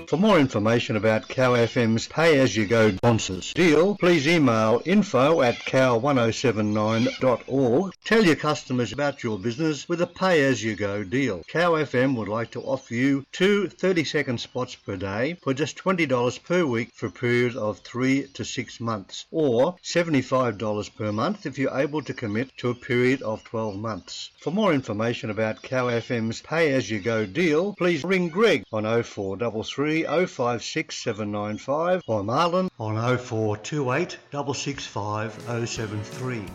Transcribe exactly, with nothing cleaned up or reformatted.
For more information about Cow F M's pay-as-you-go sponsors deal, please email info at cow one oh seven nine dot org. Tell your customers about your business with a pay-as-you-go deal. Cow F M would like to offer you two thirty-second spots per day for just twenty dollars per week for a period of three to six months, or seventy-five dollars per month if you're able to commit to a period of twelve months. For more information about Cow F M's pay-as-you-go deal, please ring Greg on oh four three three, oh five six seven nine five or Marlon on oh four two eight, six six five, oh seven three.